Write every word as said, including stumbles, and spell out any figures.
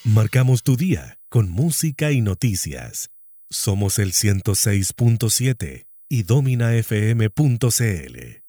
Marcamos tu día con música y noticias. Somos el ciento seis punto siete y domina f m punto c l.